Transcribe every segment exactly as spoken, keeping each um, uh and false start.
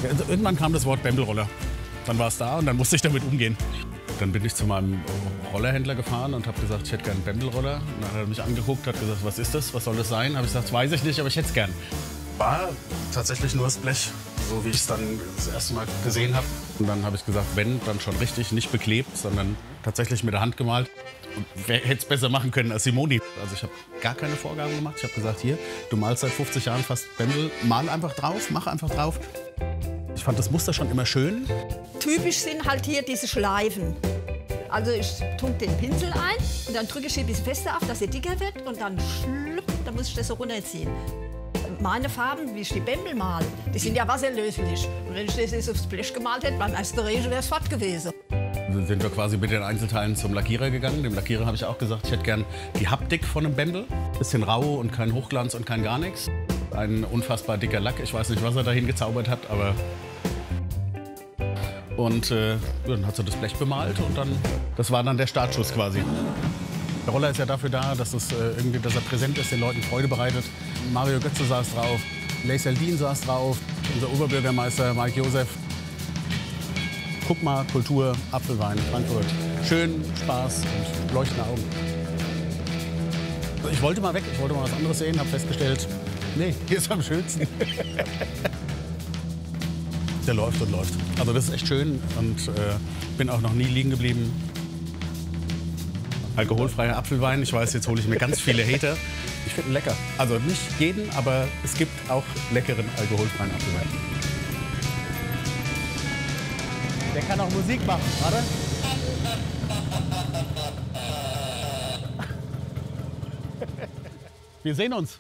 Also irgendwann kam das Wort Bembelroller. Dann war es da und dann musste ich damit umgehen. Dann bin ich zu meinem Rollerhändler gefahren und habe gesagt, ich hätte gerne einen Bembelroller. Und dann hat er mich angeguckt, hat gesagt, was ist das, was soll das sein? Habe ich gesagt, weiß ich nicht, aber ich hätte es gern. War tatsächlich nur das Blech, so wie ich es dann das erste Mal gesehen habe. Und dann habe ich gesagt, wenn, dann schon richtig, nicht beklebt, sondern tatsächlich mit der Hand gemalt. Und wer hätte es besser machen können als Simoni? Also ich habe gar keine Vorgaben gemacht. Ich habe gesagt, hier, du malst seit fünfzig Jahren fast Bembel, mal einfach drauf, mach einfach drauf. Ich fand das Muster schon immer schön. Typisch sind halt hier diese Schleifen. Also ich tunke den Pinsel ein und dann drücke ich hier ein bisschen fester auf, dass er dicker wird und dann schlupp, dann muss ich das so runterziehen. Meine Farben, wie ich die Bembel male, die sind ja wasserlöslich. Und wenn ich das jetzt aufs Blech gemalt hätte, beim ersten Regen wäre es fort gewesen. Dann sind wir quasi mit den Einzelteilen zum Lackierer gegangen. Dem Lackierer habe ich auch gesagt, ich hätte gern die Haptik von einem Bembel. Bisschen rau und kein Hochglanz und kein gar nichts. Ein unfassbar dicker Lack. Ich weiß nicht, was er dahin gezaubert hat, aber... Und äh, dann hat sie das Blech bemalt und dann, das war dann der Startschuss quasi. Der Roller ist ja dafür da, dass, es, äh, irgendwie, dass er präsent ist, den Leuten Freude bereitet. Mario Götze saß drauf, Leis Eldin saß drauf, unser Oberbürgermeister Mike Josef. Guck mal, Kultur, Apfelwein, Frankfurt. Schön, Spaß und leuchtende Augen. Ich wollte mal weg, ich wollte mal was anderes sehen, habe festgestellt, nee, hier ist am schönsten. Der läuft und läuft. Also das ist echt schön und äh, bin auch noch nie liegen geblieben. Alkoholfreier Apfelwein. Ich weiß, jetzt hole ich mir ganz viele Hater. Ich finde ihn lecker. Also nicht jeden, aber es gibt auch leckeren alkoholfreien Apfelwein. Der kann auch Musik machen, warte. Wir sehen uns.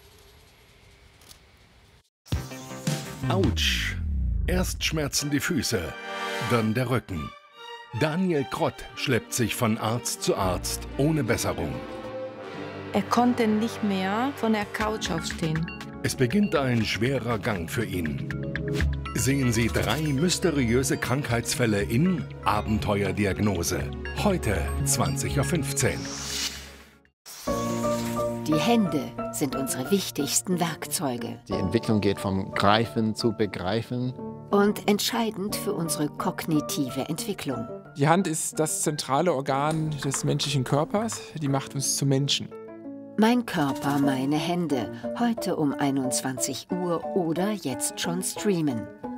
Autsch. Erst schmerzen die Füße, dann der Rücken. Daniel Krott schleppt sich von Arzt zu Arzt ohne Besserung. Er konnte nicht mehr von der Couch aufstehen. Es beginnt ein schwerer Gang für ihn. Sehen Sie drei mysteriöse Krankheitsfälle in Abenteuerdiagnose. Heute zwanzig Uhr fünfzehn. Die Hände sind unsere wichtigsten Werkzeuge. Die Entwicklung geht vom Greifen zu Begreifen. Und entscheidend für unsere kognitive Entwicklung. Die Hand ist das zentrale Organ des menschlichen Körpers. Die macht uns zu Menschen. Mein Körper, meine Hände. Heute um einundzwanzig Uhr oder jetzt schon streamen.